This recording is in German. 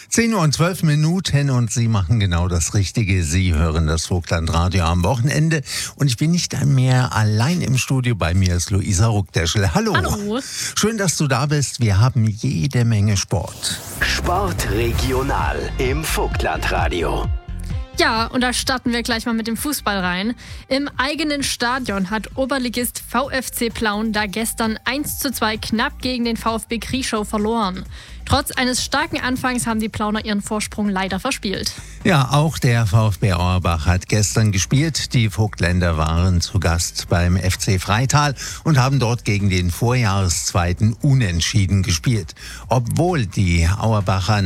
10 Uhr und 12 Minuten und Sie machen genau das Richtige. Sie hören das Vogtlandradio am Wochenende und ich bin nicht mehr allein im Studio. Bei mir ist Luisa Ruckdeschel. Hallo. Hallo. Schön, dass du da bist. Wir haben jede Menge Sport. Sport regional im Vogtlandradio. Ja, und da starten wir gleich mal mit dem Fußball rein. Im eigenen Stadion hat Oberligist VfC Plauen da gestern 1:2 knapp gegen den VfB Krieschow verloren. Trotz eines starken Anfangs haben die Plauner ihren Vorsprung leider verspielt. Ja, auch der VfB Auerbach hat gestern gespielt. Die Vogtländer waren zu Gast beim FC Freital und haben dort gegen den Vorjahreszweiten unentschieden gespielt. Obwohl die Auerbacher